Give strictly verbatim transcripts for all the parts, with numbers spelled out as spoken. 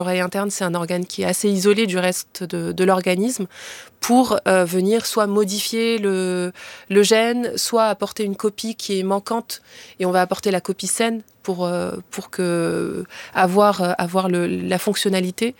L'oreille interne, c'est un organe qui est assez isolé du reste de, de l'organisme pour euh, venir soit modifier le, le gène, soit apporter une copie qui est manquante. Et on va apporter la copie saine pour, euh, pour que, avoir, euh, avoir le, la fonctionnalité.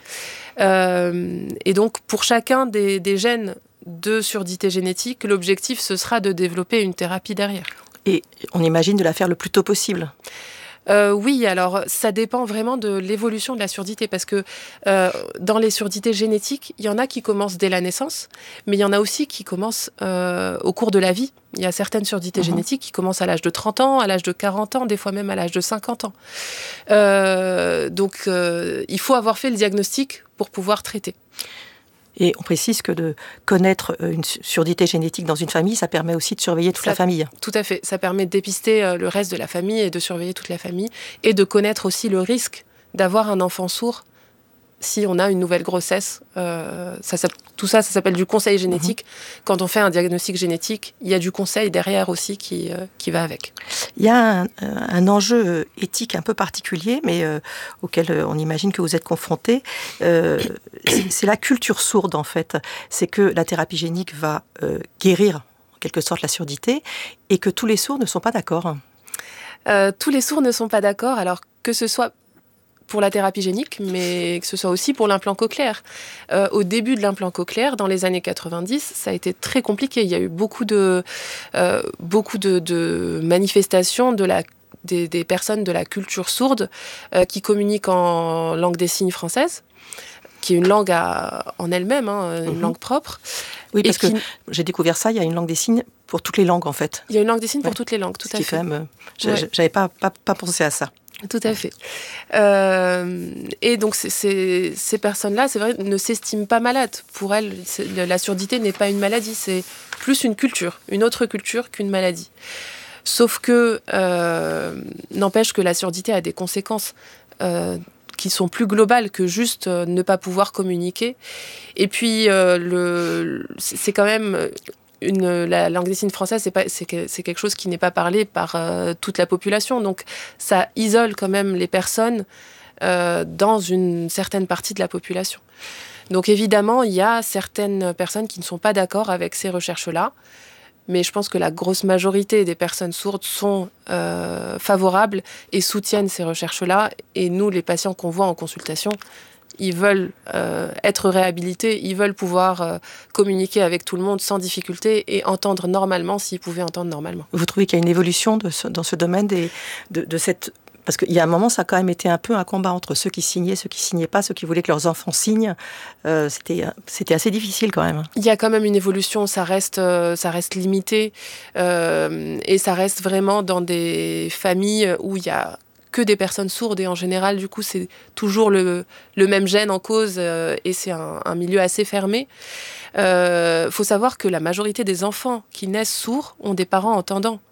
Euh, et donc, pour chacun des, des gènes de surdité génétique, l'objectif, ce sera de développer une thérapie derrière. Et on imagine de la faire le plus tôt possible. Euh, oui, alors ça dépend vraiment de l'évolution de la surdité parce que euh, dans les surdités génétiques, il y en a qui commencent dès la naissance, mais il y en a aussi qui commencent euh, au cours de la vie. Il y a certaines surdités mmh. génétiques qui commencent à l'âge de trente ans, à l'âge de quarante ans, des fois même à l'âge de cinquante ans. Euh, donc euh, il faut avoir fait le diagnostic pour pouvoir traiter. Et on précise que de connaître une surdité génétique dans une famille, ça permet aussi de surveiller toute ça, la famille. Tout à fait. Ça permet de dépister le reste de la famille et de surveiller toute la famille et de connaître aussi le risque d'avoir un enfant sourd si on a une nouvelle grossesse. Euh, ça, ça, tout ça, ça s'appelle du conseil génétique. Mmh. Quand on fait un diagnostic génétique, il y a du conseil derrière aussi qui, euh, qui va avec. Il y a un, un enjeu éthique un peu particulier, mais euh, auquel on imagine que vous êtes confrontés. Euh, c'est, c'est la culture sourde, en fait. C'est que la thérapie génique va euh, guérir, en quelque sorte, la surdité, et que tous les sourds ne sont pas d'accord. Euh, tous les sourds ne sont pas d'accord, alors que ce soit pour la thérapie génique, mais que ce soit aussi pour l'implant cochléaire. Euh, au début de l'implant cochléaire, dans les années quatre-vingt-dix, ça a été très compliqué. Il y a eu beaucoup de, euh, beaucoup de, de manifestations de la, des, des personnes de la culture sourde euh, qui communiquent en langue des signes française, qui est une langue à, en elle-même, hein, une mmh. langue propre. Oui, parce qui... que j'ai découvert ça, il y a une langue des signes pour toutes les langues, en fait. Il y a une langue des signes ouais. pour toutes les langues, tout Ce à qui fait. Quand même, euh, ouais. J'avais pas, pas, pas pensé à ça. Tout à fait. Euh, et donc, c'est, c'est, ces personnes-là, c'est vrai, ne s'estiment pas malades. Pour elles, la surdité n'est pas une maladie, c'est plus une culture, une autre culture qu'une maladie. Sauf que, euh, n'empêche que la surdité a des conséquences euh, qui sont plus globales que juste euh, ne pas pouvoir communiquer. Et puis, euh, le, c'est quand même... Une, la langue des signes française, c'est, pas, c'est, que, c'est quelque chose qui n'est pas parlé par euh, toute la population. Donc, ça isole quand même les personnes euh, dans une certaine partie de la population. Donc, évidemment, il y a certaines personnes qui ne sont pas d'accord avec ces recherches-là. Mais je pense que la grosse majorité des personnes sourdes sont euh, favorables et soutiennent ces recherches-là. Et nous, les patients qu'on voit en consultation, ils veulent euh, être réhabilités, ils veulent pouvoir euh, communiquer avec tout le monde sans difficulté et entendre normalement s'ils pouvaient entendre normalement. Vous trouvez qu'il y a une évolution de ce, dans ce domaine des, de, de cette... Parce qu'il y a un moment, ça a quand même été un peu un combat entre ceux qui signaient, ceux qui ne signaient pas, ceux qui voulaient que leurs enfants signent. Euh, c'était, c'était assez difficile quand même. Il y a quand même une évolution, ça reste, euh, ça reste limité euh, et ça reste vraiment dans des familles où il y a que des personnes sourdes et en général, du coup, c'est toujours le, le même gène en cause euh, et c'est un, un milieu assez fermé. Il euh, faut savoir que la majorité des enfants qui naissent sourds ont des parents entendants.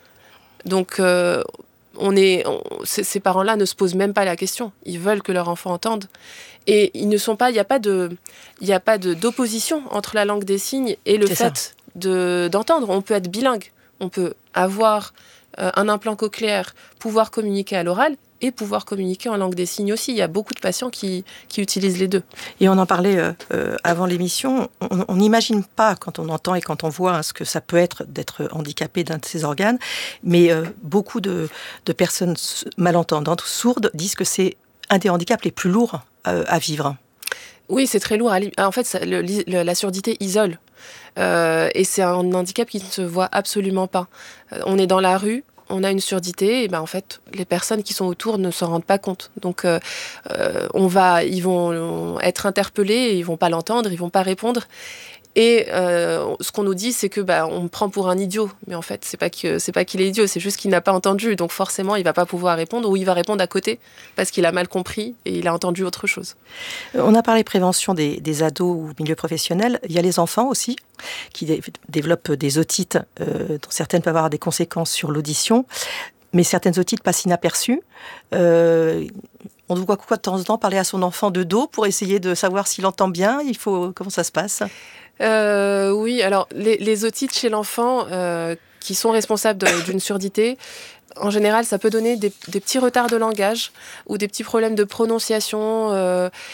Donc, euh, on est, on, c- ces parents-là ne se posent même pas la question. Ils veulent que leur enfant entende. Et ils ne sont pas, il n'y a pas de, il n'y a pas de, d'opposition entre la langue des signes et le c'est fait de, d'entendre. On peut être bilingue. On peut avoir euh, un implant cochléaire, pouvoir communiquer à l'oral et pouvoir communiquer en langue des signes aussi. Il y a beaucoup de patients qui, qui utilisent les deux. Et on en parlait euh, euh, avant l'émission, on n'imagine pas quand on entend et quand on voit hein, ce que ça peut être d'être handicapé d'un de ces organes, mais euh, beaucoup de, de personnes malentendantes, sourdes, disent que c'est un des handicaps les plus lourds euh, à vivre. Oui, c'est très lourd. En fait, ça, le, le, la surdité isole. Euh, et c'est un handicap qui ne se voit absolument pas. Euh, on est dans la rue, on a une surdité, et ben en fait, les personnes qui sont autour ne s'en rendent pas compte. Donc, euh, euh, on va, ils vont être interpellés, et ils vont pas l'entendre, ils vont pas répondre. Et euh, ce qu'on nous dit, c'est que bah, on me prend pour un idiot. Mais en fait, c'est pas que c'est pas qu'il est idiot, c'est juste qu'il n'a pas entendu. Donc forcément, il va pas pouvoir répondre ou il va répondre à côté parce qu'il a mal compris et il a entendu autre chose. On a parlé prévention des, des ados ou milieu professionnel. Il y a les enfants aussi qui dé- développent des otites euh, dont certaines peuvent avoir des conséquences sur l'audition. Mais certaines otites passent inaperçues. Euh, on doit quoi de temps en temps parler à son enfant de dos pour essayer de savoir s'il entend bien. Il faut comment ça se passe? Euh, oui, alors les, les otites chez l'enfant euh, qui sont responsables de, d'une surdité, en général, ça peut donner des, des petits retards de langage ou des petits problèmes de prononciation. Euh,